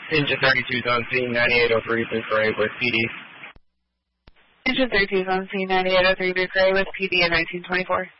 Engine 32 Zone C, 9803 Blue Gray with PD. Engine 32 Zone C, 9803 Blue Gray with PD at 1924.